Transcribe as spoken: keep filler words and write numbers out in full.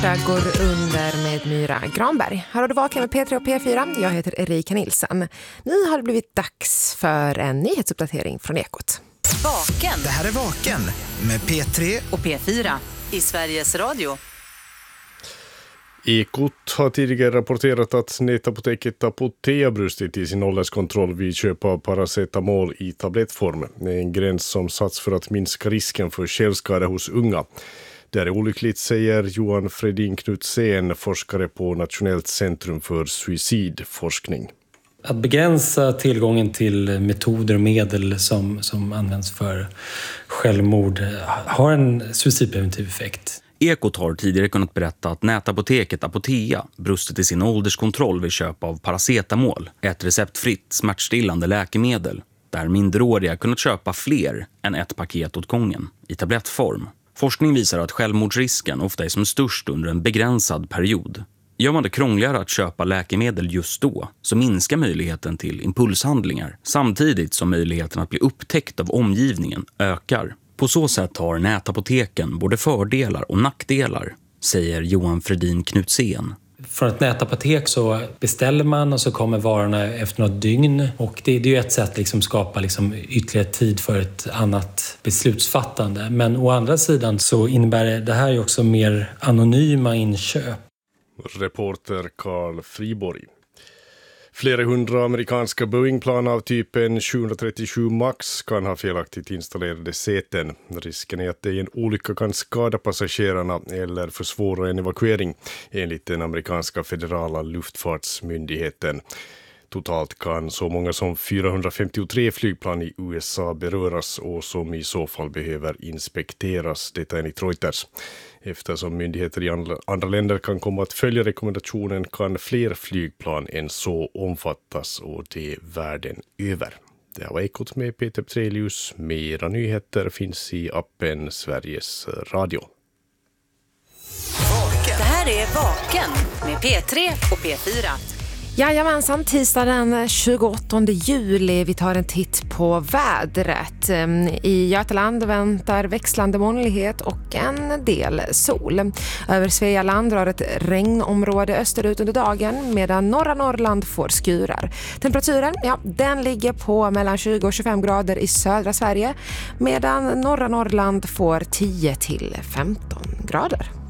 Går under med Myra Granberg. Här har du vaken med P tre och P fyra. Jag heter Erika Nilsson. Nu har det blivit dags för en nyhetsuppdatering från Ekot. Vaken. Det här är Vaken med P tre och P fyra i Sveriges Radio. Ekot har tidigare rapporterat att nätapoteket Apotea brustit i sin ålderskontroll vid köp av paracetamol i tablettform. Det är en gräns som satts för att minska risken för självskada hos unga. Det är olyckligt, säger Johan Fredin Knutsén, forskare på Nationellt centrum för suicidforskning. Att begränsa tillgången till metoder och medel som, som används för självmord har en suicidpreventiv effekt. Ekot har tidigare kunnat berätta att nätapoteket Apotea brustit i sin ålderskontroll vid köp av paracetamol, ett receptfritt smärtstillande läkemedel, där minderåriga kunnat köpa fler än ett paket åt gången i tablettform. Forskning visar att självmordsrisken ofta är som störst under en begränsad period. Gör man det krångligare att köpa läkemedel just då så minskar möjligheten till impulshandlingar, samtidigt som möjligheten att bli upptäckt av omgivningen ökar. På så sätt har nätapoteken både fördelar och nackdelar, säger Johan Fredin Knutsén. Från ett nätapotek så beställer man och så kommer varorna efter något dygn. Och det, det är ju ett sätt att liksom skapa liksom ytterligare tid för ett annat beslutsfattande. Men å andra sidan så innebär det, det här ju också mer anonyma inköp. Reporter Carl Friborg. Flera hundra amerikanska Boeing-plan av typen sjuhundratrettiosju Max kan ha felaktigt installerade säten. Risken är att det i en olycka kan skada passagerarna eller försvåra en evakuering, enligt den amerikanska federala luftfartsmyndigheten. Totalt kan så många som fyrahundrafemtiotre flygplan i U S A beröras och som i så fall behöver inspekteras, detta enligt Reuters. Eftersom myndigheter i andra, andra länder kan komma att följa rekommendationen kan fler flygplan än så omfattas, och det världen över. Det var Ekot med Peter Trelius. Mera nyheter finns i appen Sveriges Radio. Det här är Vaken med P tre och P fyra. Jajamensan, tisdag den tjugoåttonde juli. Vi tar en titt på vädret. I Götaland väntar växlande molnighet och en del sol. Över Svealand drar ett regnområde österut under dagen, medan norra Norrland får skurar. Temperaturen, ja, den ligger på mellan tjugo och tjugofem grader i södra Sverige, medan norra Norrland får tio till femton grader.